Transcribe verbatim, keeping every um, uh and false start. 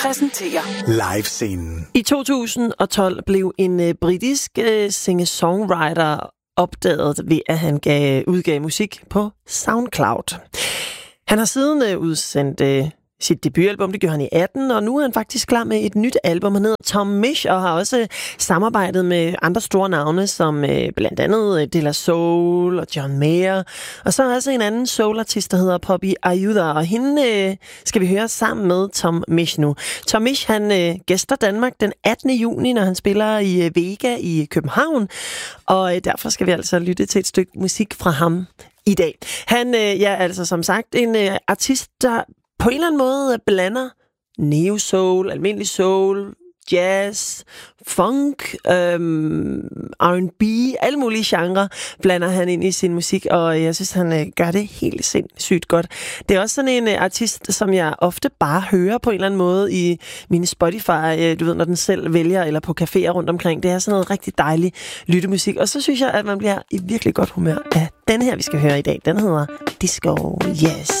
præsenterer Live-scenen. I to tusind og tolv blev en uh, britisk uh, singer-songwriter opdaget ved, at han gav, udgav musik på SoundCloud. Han har siden uh, udsendt uh, sit debutalbum, det gjorde han i atten, og nu er han faktisk klar med et nyt album. Han hedder Tom Misch, og har også samarbejdet med andre store navne, som øh, blandt andet øh, De La Soul og John Mayer. Og så er også en anden soulartist, der hedder Poppy Ayuda, og hende øh, skal vi høre sammen med Tom Misch nu. Tom Misch, han øh, gæster Danmark den attende juni, når han spiller i øh, Vega i København, og øh, derfor skal vi altså lytte til et stykke musik fra ham i dag. Han øh, ja, altså som sagt en øh, artist, der på en eller anden måde blander neo-soul, almindelig soul, jazz, funk, øhm, R and B, alle mulige genrer blander han ind i sin musik, og jeg synes, han øh, gør det helt sindssygt godt. Det er også sådan en øh, artist, som jeg ofte bare hører på en eller anden måde i mine Spotify, øh, du ved, når den selv vælger, eller på caféer rundt omkring. Det er sådan noget rigtig dejlig lyttemusik, og så synes jeg, at man bliver i virkelig godt humør af den her, vi skal høre i dag. Den hedder Disco Yes.